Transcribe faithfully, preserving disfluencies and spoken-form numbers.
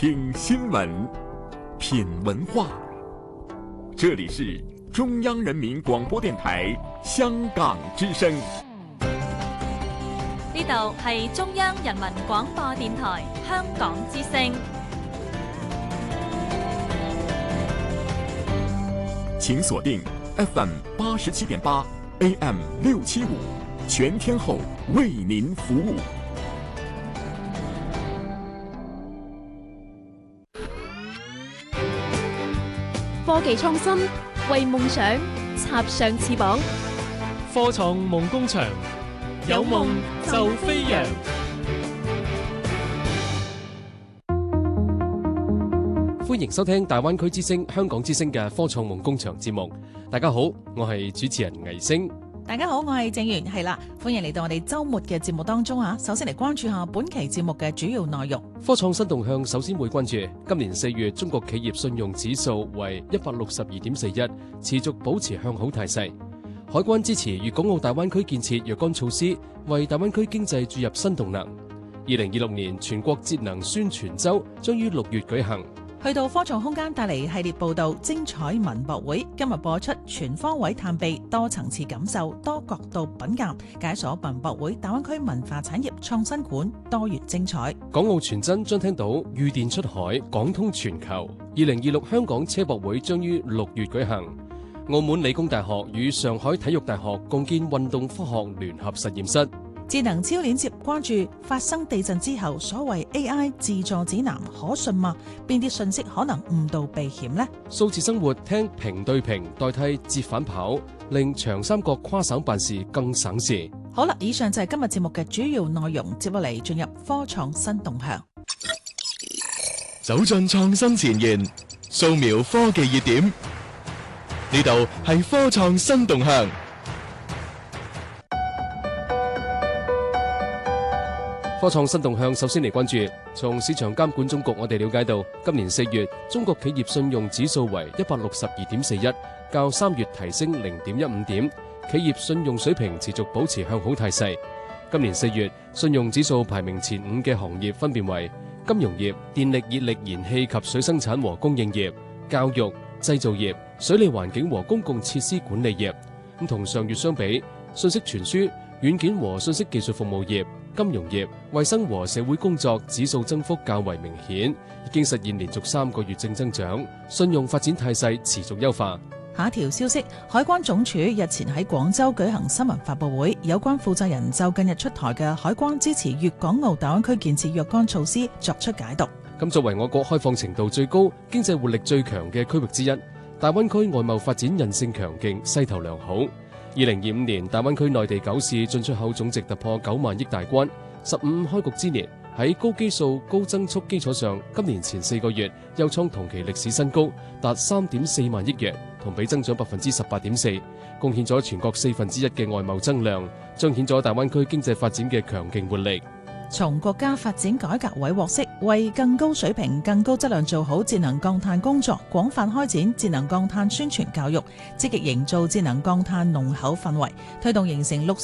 听新闻，品文化。这里是中央人民广播電台香港之聲。 呢度係中央人民廣播電台香港之聲。 請鎖定 F M 八十七點八 A M 六七五，全天候為您服務。 科技創新，為夢想插上翅膀。 科創夢工場，有夢就飛揚。歡迎收聽大灣區之聲、香港之聲嘅科創夢工場節目。大家好，我係主持人魏星。 大家好，我係鄭源，係啦，歡迎嚟到我哋周末嘅節目當中啊。首先嚟關注下本期節目嘅主要內容。 科創新動向，首先會關注今年四月中國企業信用指數為一百六十二點四一，持續保持向好態勢。海關支持粵港澳大灣區建設若干措施，為大灣區經濟注入新動能。二零二六年全國節能宣傳周將於六月舉行。 去到科創空間帶嚟系列報道，精彩文博會今日播出全方位探秘，多層次感受，多角度品鑑，解鎖文博會大灣區文化產業創新館多元精彩。 港澳傳真將聽到御電出海，港通全球。二零二六香港車博會將於六月舉行。澳門理工大學與上海體育大學共建運動科學聯合實驗室。 智能超鏈接關注發生地震之後，所謂 A I 自助指南可信嗎？邊啲信息可能誤導避險呢？ 數字生活聽平對平代替折返跑，令長三角跨省辦事更省事。 好啦，以上就係今日節目嘅主要內容，接落嚟進入科創新動向。 走進創新前沿，掃描科技熱點，呢度係科創新動向。 科創新動向，首先嚟關注，從市場監管總局我哋了解到，今年四月中國企業信用指數為一百六十二點四一，較三月提升零點一五點，企業信用水平持續保持向好態勢。今年四月信用指數排名前五嘅行業分別為金融業、電力、熱力、燃氣及水生產和供應業、教育、製造業、水利環境和公共設施管理業。咁同上月相比，信息傳輸、軟件和信息技術服務業、金融業、衛生和社會工作指數增幅較為明顯，已經實現連續三個月正增長，信用發展態勢持續優化。 下一條消息，海關總署日前喺廣州舉行新聞發佈會，有關負責人就近日出台嘅海關支持粵港澳大灣區建設若干措施作出解讀。 咁作為我國開放程度最高、經濟活力最強嘅區域之一，大灣區外貿發展韌性強勁，勢頭良好。二零二五年，大灣區內地九市進出口總值突破九萬億大關。十五開局之年，喺高基數、高增速基礎上，今年前四個月又創同期歷史新高，達三點四萬億元，同比增長百分之十八點四，貢獻咗全國四分之一嘅外貿增量，彰顯咗大灣區經濟發展嘅強勁活力。 從國家發展改革委獲悉，為更高水平、更高質量做好節能降碳工作，廣泛開展節能降碳宣傳教育，積極營造節能降碳濃厚氛圍，推動形成綠色